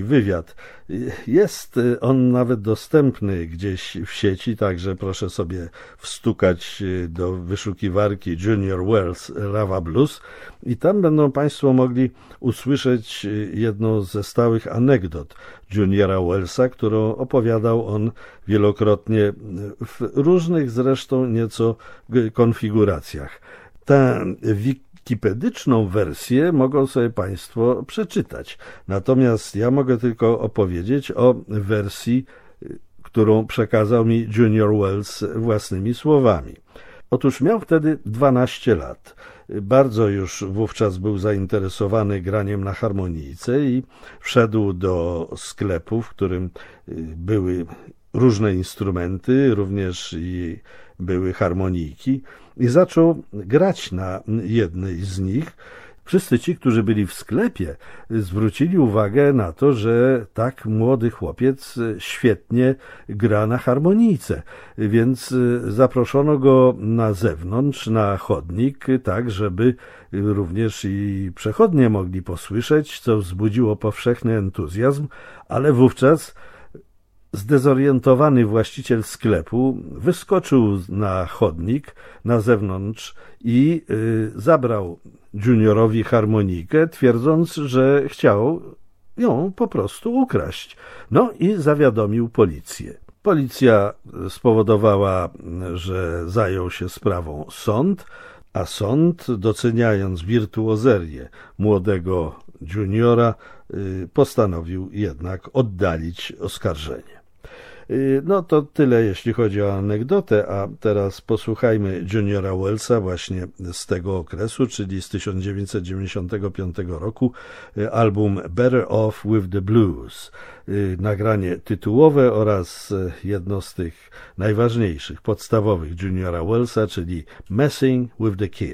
wywiad. Jest on nawet dostępny gdzieś w sieci, także proszę sobie wstukać do wyszukiwarki Junior Wells Lava Blues i tam będą Państwo mogli usłyszeć jedną ze stałych anegdot Juniora Wellsa, którą opowiadał on wielokrotnie w różnych zresztą nieco konfiguracjach. Tę wikipedyczną wersję mogą sobie Państwo przeczytać. Natomiast ja mogę tylko opowiedzieć o wersji, którą przekazał mi Junior Wells własnymi słowami. Otóż miał wtedy 12 lat. Bardzo już wówczas był zainteresowany graniem na harmonijce i wszedł do sklepu, w którym były różne instrumenty, również i były harmonijki i zaczął grać na jednej z nich. Wszyscy ci, którzy byli w sklepie, zwrócili uwagę na to, że tak młody chłopiec świetnie gra na harmonijce, więc zaproszono go na zewnątrz, na chodnik, tak żeby również i przechodnie mogli posłyszeć, co wzbudziło powszechny entuzjazm, ale wówczas zdezorientowany właściciel sklepu wyskoczył na chodnik na zewnątrz i zabrał Juniorowi harmonijkę, twierdząc, że chciał ją po prostu ukraść. No i zawiadomił policję. Policja spowodowała, że zajął się sprawą sąd, a sąd, doceniając wirtuozerię młodego Juniora, postanowił jednak oddalić oskarżenie. No to tyle, jeśli chodzi o anegdotę, a teraz posłuchajmy Juniora Wellsa właśnie z tego okresu, czyli z 1995 roku, album Better Off with the Blues. Nagranie tytułowe oraz jedno z tych najważniejszych, podstawowych Juniora Wellsa, czyli Messing with the Kids.